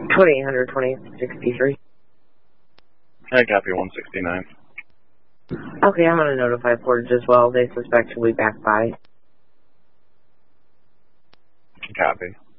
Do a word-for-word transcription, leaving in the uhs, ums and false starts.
twenty-eight hundred, twenty sixty-three. I copy one sixty-nine. Okay, I'm going to notify Portage as well. They suspect he'll be back by. Copy.